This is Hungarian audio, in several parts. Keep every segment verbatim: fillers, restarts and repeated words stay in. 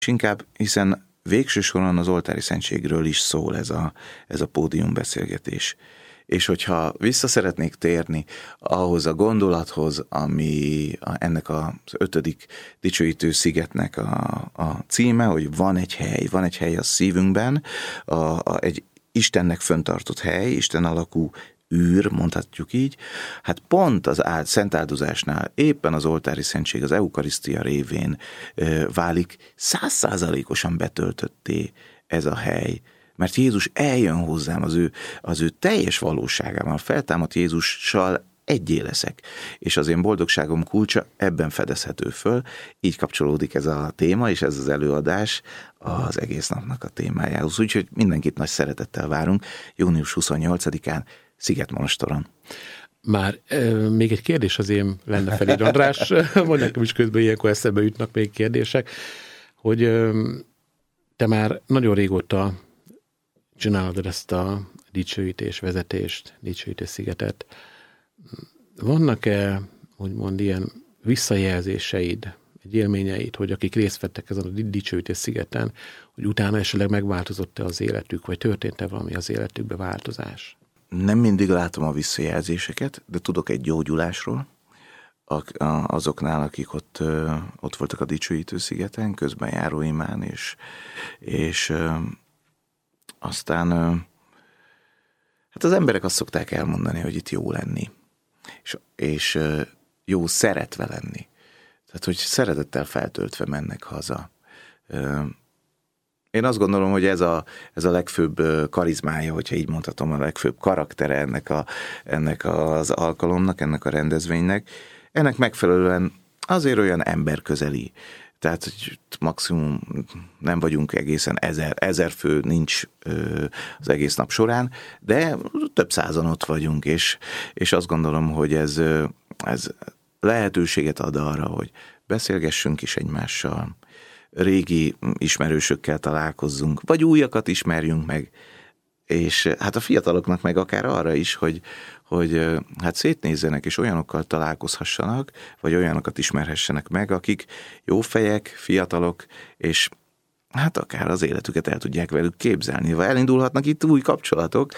És inkább, hiszen végső soron az oltári szentségről is szól ez a, ez a pódiumbeszélgetés. És hogyha vissza szeretnék térni ahhoz a gondolathoz, ami a, ennek az ötödik dicsőítő szigetnek a, a címe, hogy van egy hely, van egy hely a szívünkben, a, a, egy Istennek föntartott hely, Isten alakú űr, mondhatjuk így, hát pont az áld, szent áldozásnál éppen az oltári szentség, az eukarisztia révén ö, válik százszázalékosan betöltötté ez a hely, mert Jézus eljön hozzám az ő, az ő teljes valóságában, a feltámadt Jézussal egyé leszek, és az én boldogságom kulcsa ebben fedezhető föl, így kapcsolódik ez a téma, és ez az előadás az egész napnak a témájához, úgyhogy mindenkit nagy szeretettel várunk június huszonnyolcadikán Szigetmonostoron. Már e, még egy kérdés az én lenne feléd, András, vagy nekem is közben ilyenkor eszembe jutnak még kérdések, hogy e, te már nagyon régóta csinálod ezt a dicsőítés, vezetést, dicsőítés szigetet. Vannak-e, úgymond ilyen visszajelzéseid, egy élményeid, hogy akik részt vettek ezen a dicsőítés szigeten, hogy utána esetleg megváltozott-e az életük, vagy történt-e valami az életükbe változás? Nem mindig látom a visszajelzéseket, de tudok egy gyógyulásról azoknál, akik ott, ott voltak a dicsőítő szigeten, közben járó imán, és, és aztán hát az emberek azt szokták elmondani, hogy itt jó lenni, és, és jó szeretve lenni. Tehát, hogy szeretettel feltöltve mennek haza. Én azt gondolom, hogy ez a, ez a legfőbb karizmája, hogyha így mondhatom, a legfőbb karaktere ennek, a, ennek az alkalomnak, ennek a rendezvénynek. Ennek megfelelően azért olyan emberközeli. Tehát, hogy maximum nem vagyunk egészen ezer, ezer fő nincs az egész nap során, de több százan ott vagyunk, és, és azt gondolom, hogy ez, ez lehetőséget ad arra, hogy beszélgessünk is egymással, régi ismerősökkel találkozzunk, vagy újakat ismerjünk meg, és hát a fiataloknak meg akár arra is, hogy, hogy hát szétnézzenek, és olyanokkal találkozhassanak, vagy olyanokat ismerhessenek meg, akik jó fejek, fiatalok, és hát akár az életüket el tudják velük képzelni, vagy elindulhatnak itt új kapcsolatok.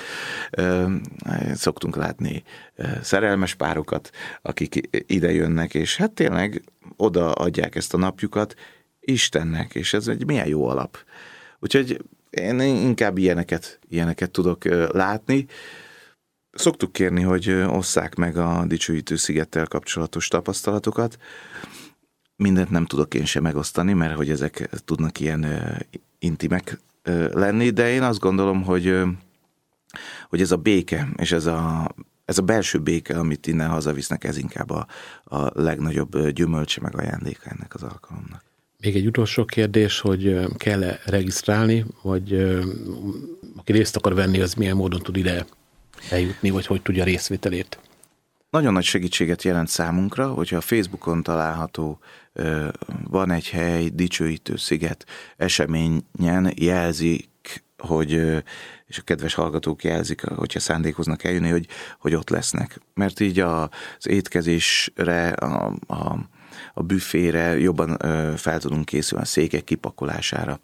Szoktunk látni szerelmes párokat, akik ide jönnek, és hát tényleg oda adják ezt a napjukat Istennek, és ez egy milyen jó alap. Úgyhogy én inkább ilyeneket, ilyeneket tudok látni. Szoktuk kérni, hogy osszák meg a dicsőítő szigettel kapcsolatos tapasztalatokat. Mindent nem tudok én sem megosztani, mert hogy ezek tudnak ilyen intimek lenni, de én azt gondolom, hogy, hogy ez a béke, és ez a, ez a belső béke, amit innen hazavisznek, ez inkább a, a legnagyobb gyümölcse meg ajándéka ennek az alkalomnak. Még egy utolsó kérdés, hogy kell-e regisztrálni, vagy aki részt akar venni, az milyen módon tud ide eljutni, vagy hogy tudja részvételét? Nagyon nagy segítséget jelent számunkra, hogyha a Facebookon található van egy hely, dicsőítő sziget eseményen jelzik, hogy, és a kedves hallgatók jelzik, hogyha szándékoznak eljönni, hogy, hogy ott lesznek. Mert így az étkezésre, a, a, a büfére jobban fel tudunk készülni, a székek kipakolására.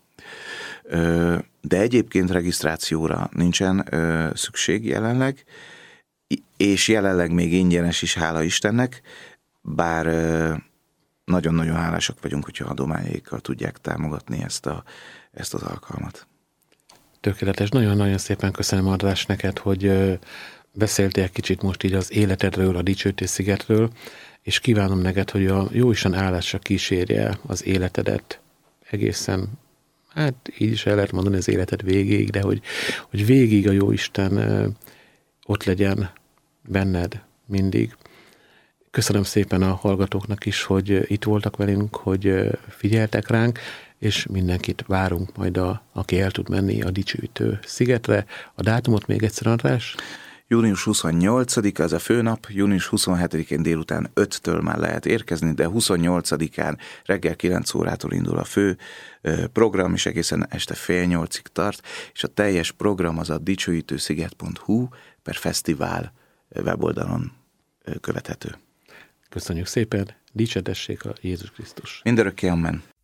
De egyébként regisztrációra nincsen szükség jelenleg, és jelenleg még ingyenes is, hála Istennek, bár nagyon-nagyon hálásak vagyunk, hogyha adományaikkal tudják támogatni ezt, a, ezt az alkalmat. Tökéletes. Nagyon-nagyon szépen köszönöm, András, neked, hogy beszéltél kicsit most így az életedről, a dicsőítés szigetről, és kívánom neked, hogy a Jóisten áldása kísérje az életedet egészen, hát így is el lehet mondani az életed végéig, de hogy, hogy végig a Jóisten ott legyen benned mindig. Köszönöm szépen a hallgatóknak is, hogy itt voltak velünk, hogy figyeltek ránk, és mindenkit várunk majd, a, aki el tud menni a dicsőítő szigetre. A dátumot még egyszer, András? június huszonnyolcadika, ez a főnap, június huszonhetedikén délután öttől már lehet érkezni, de huszonnyolcadikán reggel kilenc órától indul a fő program, és egészen este fél nyolcig tart, és a teljes program az a dicsőítősziget pont hu per fesztivál weboldalon követhető. Köszönjük szépen, dicsődessék a Jézus Krisztus. Mindörökké, amen.